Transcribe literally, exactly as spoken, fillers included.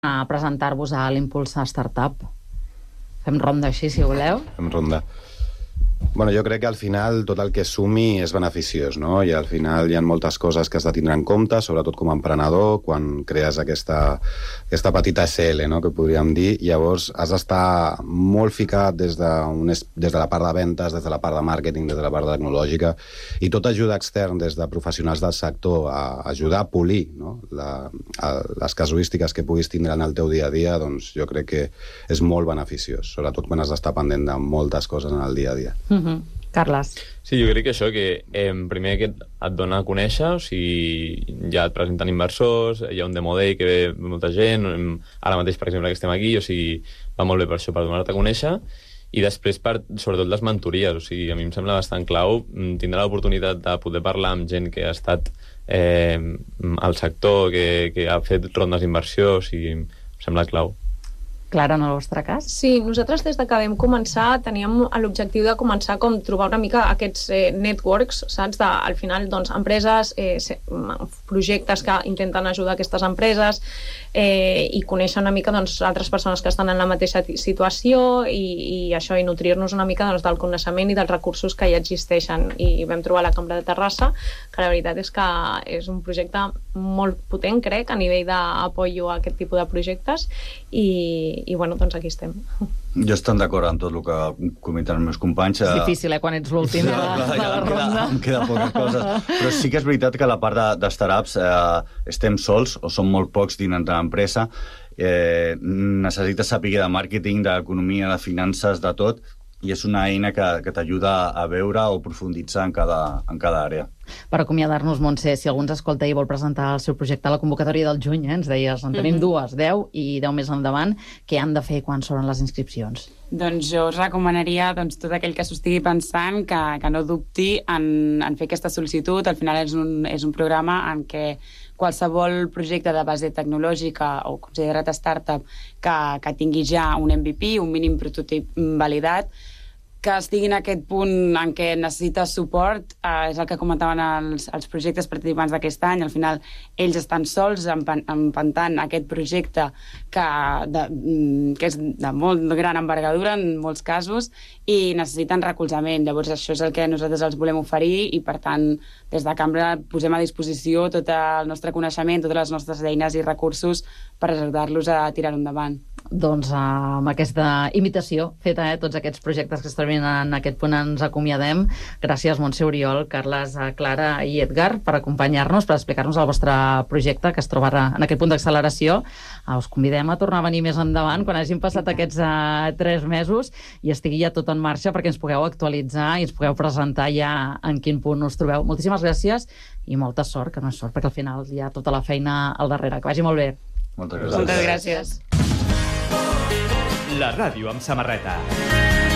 a presentar-vos a l'Impuls Startup. Fem ronda així, si voleu. Fem ronda. Bueno, jo crec que al final tot el que sumi és beneficiós, no? I al final hi ha moltes coses que has de tindre en compte, sobretot com a emprenedor, quan crees aquesta, aquesta petita S L, no?, que podríem dir. Llavors has d'estar molt ficat des de, un, des de la part de ventes, des de la part de màrqueting, des de la part tecnològica, i tot ajuda extern des de professionals del sector a ajudar a polir, no?, la, a, les casuístiques que puguis tindre en el teu dia a dia, doncs jo crec que és molt beneficiós, sobretot quan has d'estar pendent de moltes coses en el dia a dia. Mm-hmm. Carles. Sí, jo crec que això, que eh, primer que et dona a conèixer, o sigui, ja et presenten inversors, hi ha un demo day que ve molta gent, ara mateix, per exemple, que estem aquí, o sigui, va molt bé per això, per donar-te a conèixer, i després, per, sobretot, les mentories, o sigui, a mi em sembla bastant clau tindre l'oportunitat de poder parlar amb gent que ha estat eh, al sector, que, que ha fet rondes d'inversió, o sigui, em sembla clau. Clara, en el vostre cas? Sí, nosaltres des que vam començar teníem l'objectiu de començar com trobar una mica aquests eh, networks, saps? De, al final, doncs, empreses, eh, projectes que intenten ajudar aquestes empreses eh, i conèixer una mica, doncs, altres persones que estan en la mateixa situació i, i això, i nutrir-nos una mica, doncs, del coneixement i dels recursos que ja existeixen. I vam trobar la Cambra de Terrassa, que la veritat és que és un projecte molt potent, crec, a nivell d'apoyo a aquest tipus de projectes i i bueno, doncs aquí estem. Jo estic d'acord amb tot el que comenten els meus companys. És difícil, eh, quan ets l'últim de, de, de la ronda. Em queda poques coses. Però sí que és veritat que a la part de, de startups eh, estem sols, o som molt pocs dintre de l'empresa. Eh, necessites saber de màrqueting, d'economia, de finances, de tot, i és una eina que, que t'ajuda a veure o profunditzar en cada, en cada àrea. Per acomiadar-nos, Montse, si algú ens escolta i vol presentar el seu projecte a la convocatòria del juny, eh, ens deies, en tenim mm-hmm. dues, deu i deu més endavant, què han de fer quan s'obren les inscripcions? Doncs jo us recomanaria, doncs, tot aquell que s'ho estigui pensant que, que no dubti en, en fer aquesta sol·licitud. Al final és un, és un programa en què qualsevol projecte de base tecnològica o considerat startup que, que tingui ja un M V P, un mínim prototip validat, que estigui en aquest punt en què necessita suport, eh, és el que comentaven els, els projectes participants d'aquest any. Al final, ells estan sols empantant aquest projecte que, de, que és de molt gran envergadura en molts casos i necessiten recolzament. Llavors, això és el que nosaltres els volem oferir i, per tant, des de Cambra posem a disposició tot el nostre coneixement, totes les nostres eines i recursos per ajudar-los a tirar-ho endavant. Doncs uh, amb aquesta imitació feta, eh, tots aquests projectes que es terminen en aquest punt ens acomiadem. Gràcies, Montse, Oriol, Carles, Clara i Edgar, per acompanyar-nos, per explicar-nos el vostre projecte que es trobarà en aquest punt d'acceleració. Uh, us convidem a tornar a venir més endavant quan hagin passat aquests uh, tres mesos i estigui ja tot en marxa perquè ens pugueu actualitzar i ens pugueu presentar ja en quin punt us trobeu. Moltíssimes gràcies i molta sort, que no és sort, perquè al final hi ha tota la feina al darrere. Que vagi molt bé. Moltes gràcies. Moltes gràcies. La ràdio amb samarreta.